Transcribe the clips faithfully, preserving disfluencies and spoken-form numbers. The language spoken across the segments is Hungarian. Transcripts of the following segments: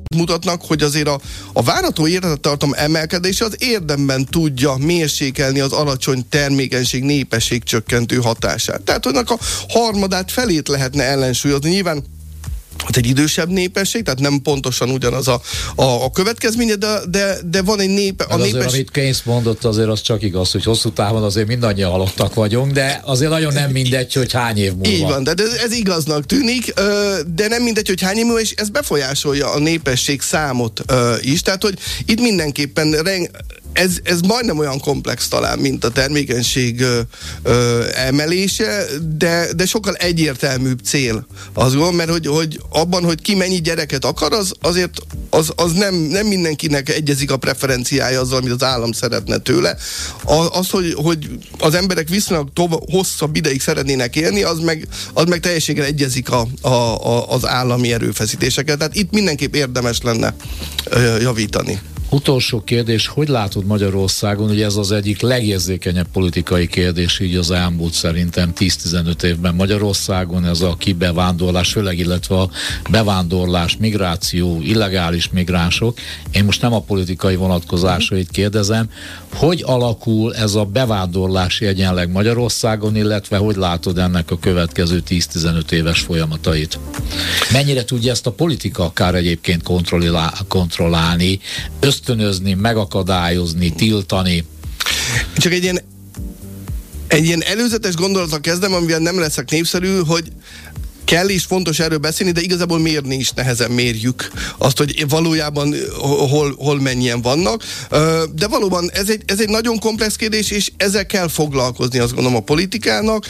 mutatnak, hogy azért a, a várható élettartam emelkedése az érdemben tudja mérsékelni az alacsony termékenység, népesség csökkentő hatását. Tehát, hogy a harmadát, felét lehetne ellensúlyozni. Nyilván hát egy idősebb népesség, tehát nem pontosan ugyanaz a, a, a következménye, de, de, de van egy népe... A azért, népes... amit Keynes mondott, azért az csak igaz, hogy hosszú távon azért mindannyian halottak vagyunk, de azért nagyon nem mindegy, hogy hány év múlva. Így van, de ez, ez igaznak tűnik, de nem mindegy, hogy hány év múlva, és ez befolyásolja a népesség számot is, tehát hogy itt mindenképpen reng... Ez, ez majdnem olyan komplex talán, mint a termékenység ö, ö, emelése, de, de sokkal egyértelműbb cél. Azt gondolom, mert hogy, hogy abban, hogy ki mennyi gyereket akar, az, azért az, az nem, nem mindenkinek egyezik a preferenciája azzal, amit az állam szeretne tőle. Az, hogy, hogy az emberek viszonylag tovább, hosszabb ideig szeretnének élni, az meg, az meg teljességgel egyezik a, a, a, az állami erőfeszítéseket. Tehát itt mindenképp érdemes lenne ö, javítani. Utolsó kérdés, hogy látod Magyarországon, ugye ez az egyik legérzékenyebb politikai kérdés így az elmúlt szerintem tíz-tizenöt évben Magyarországon, ez a kibevándorlás, főleg illetve a bevándorlás, migráció, illegális migránsok. Én most nem a politikai vonatkozásait kérdezem, hogy alakul ez a bevándorlási egyenleg Magyarországon, illetve hogy látod ennek a következő tíz-tizenöt éves folyamatait? Mennyire tudja ezt a politika akár egyébként kontrollálni, ösztönözni, megakadályozni, tiltani? Csak egy ilyen, egy ilyen előzetes gondolatra kezdem, amivel nem leszek népszerű, hogy kell és fontos erről beszélni, de igazából mérni is nehezen mérjük azt, hogy valójában hol, hol mennyien vannak. De valóban ez egy, ez egy nagyon komplex kérdés, és ezzel kell foglalkozni, azt gondolom, a politikának.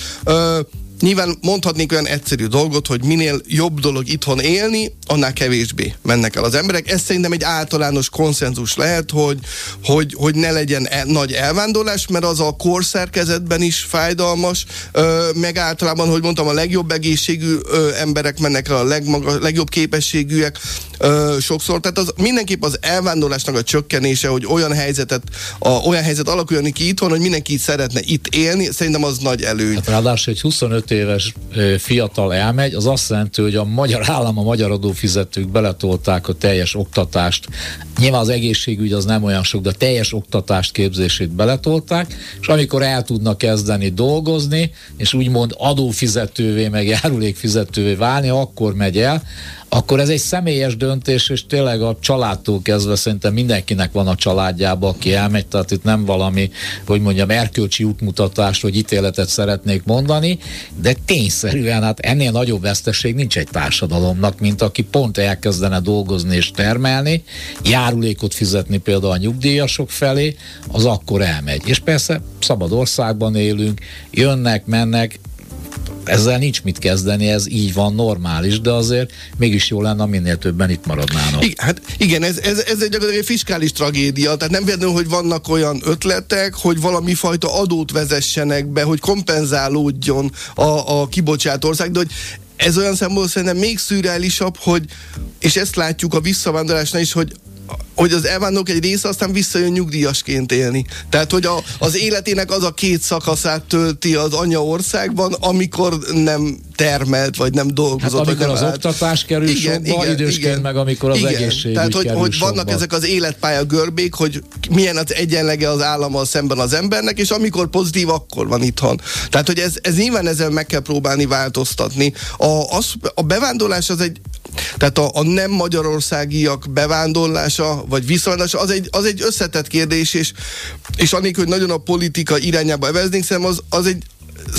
Nyilván mondhatnék olyan egyszerű dolgot, hogy minél jobb dolog itthon élni, annál kevésbé mennek el az emberek. Ez szerintem egy általános konszenzus lehet, hogy, hogy, hogy ne legyen el, nagy elvándorlás, mert az a korszerkezetben is fájdalmas, ö, meg általában, hogy mondtam, a legjobb egészségű ö, emberek mennek el, a legmaga, legjobb képességűek ö, sokszor. Tehát az, mindenképp az elvándorlásnak a csökkenése, hogy olyan helyzetet, a, olyan helyzet alakuljon ki itthon, hogy mindenki szeretne itt élni, szerintem az nagy előny. Hát ráadásul egy huszonöt éves fiatal elmegy, az azt jelenti, hogy a magyar állam, a magyar adófizetők beletolták a teljes oktatást. Nyilván az egészségügy az nem olyan sok, de a teljes oktatást, képzését beletolták, és amikor el tudnak kezdeni dolgozni, és úgymond adófizetővé, meg járulékfizetővé válni, akkor megy el, akkor ez egy személyes döntés, és tényleg a családtól kezdve szerintem mindenkinek van a családjába, aki elmegy, tehát itt nem valami, hogy mondjam, erkölcsi útmutatást, vagy ítéletet szeretnék mondani, de tényszerűen hát ennél nagyobb veszteség nincs egy társadalomnak, mint aki pont elkezdene dolgozni és termelni, járulékot fizetni például a nyugdíjasok felé, az akkor elmegy. És persze szabad országban élünk, jönnek, mennek, ezzel nincs mit kezdeni, ez így van, normális, de azért mégis jó lenne, minél többen itt maradnának. Igen, hát igen, ez, ez, ez egy gyakorlatilag egy fiskális tragédia, tehát nem véletlenül, hogy vannak olyan ötletek, hogy valami fajta adót vezessenek be, hogy kompenzálódjon a, a kibocsátó ország, de hogy ez olyan szempontból szerintem még szürreálisabb, hogy, és ezt látjuk a visszavándorlásnál is, hogy hogy az elvándorlók egy része aztán visszajön nyugdíjasként élni. Tehát, hogy a, az életének az a két szakaszát tölti az anyaországban, amikor nem termelt, vagy nem dolgozott. Hát amikor vagy nem az állt. Oktatás kerül igen, sokba, igen, idősként igen, meg amikor az igen. egészségügy Tehát, hogy, kerül hogy vannak sokba. ezek az életpálya görbék, hogy milyen az egyenlege az állammal szemben az embernek, és amikor pozitív, akkor van itthon. Tehát, hogy ez, ez nyilván ezzel meg kell próbálni változtatni. A, az, a bevándorlás az egy Tehát a, a nem magyarországiak bevándorlása, vagy visszavándorlása, az egy, az egy összetett kérdés, és, és annélkül, hogy nagyon a politika irányába eveznénk, szerintem az, az egy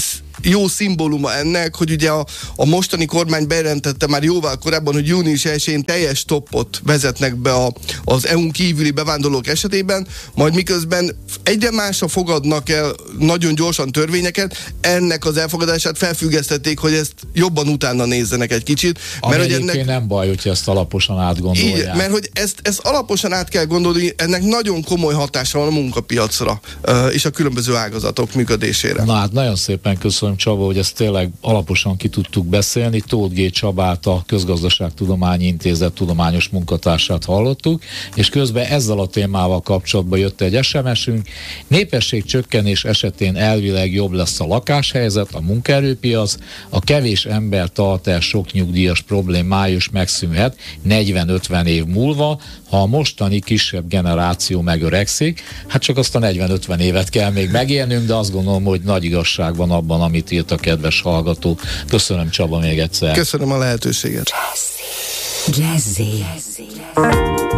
jó szimbóluma ennek, hogy ugye a, a mostani kormány bejelentette már jóval korábban, hogy június elsején teljes stoppot vezetnek be a, az é u-n kívüli bevándorlók esetében, majd miközben egyre másra fogadnak el nagyon gyorsan törvényeket, ennek az elfogadását felfüggesztették, hogy ezt jobban utána nézzenek egy kicsit. Ami mert, hogy ennek nem baj, hogyha ezt alaposan átgondolják. Így, mert hogy ezt, ezt alaposan át kell gondolni, ennek nagyon komoly hatása van a munkapiacra és a különböző ágazatok működésére. Na hát nagyon szépen köszönöm köszönöm, Csaba, hogy ezt tényleg alaposan ki tudtuk beszélni. Tóth G. Csabát, a Közgazdaságtudományi Intézet tudományos munkatársát hallottuk, és közben ezzel a témával kapcsolatban jött egy es em es-ünk. Népességcsökkenés esetén elvileg jobb lesz a lakáshelyzet, a munkaerőpiac, a kevés ember tart el sok nyugdíjas problémája is megszűnhet negyven-ötven év múlva, ha a mostani kisebb generáció megöregszik. Hát csak azt a negyven-ötven évet kell még megélnünk, de azt gondolom, hogy nagy igazság van abban, amit írt a kedves hallgató. Köszönöm, Csaba, még egyszer. Köszönöm a lehetőséget. Jazzy. Jazzy.